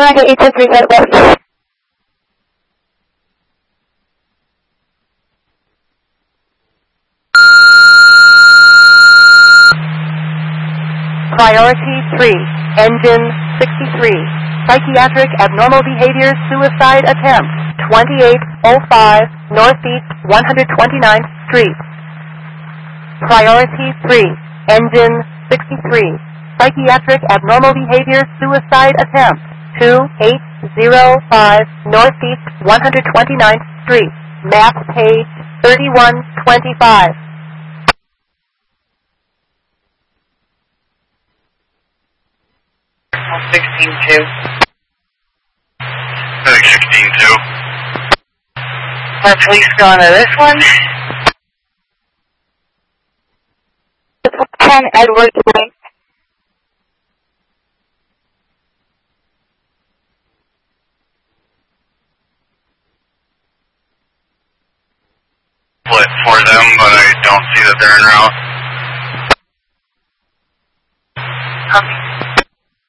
Honda 823 West. Priority 3, engine 63, psychiatric abnormal behavior suicide attempt, 2805 Northeast 129th Street. Priority 3, engine 63, psychiatric abnormal behavior suicide attempt, 2805 Northeast 129th Street. Map page 3125. 16-2. Medic 16-2. Our police going to this one. 10 Edwards Lane. Split for them, but I don't see that they're en route. Copy.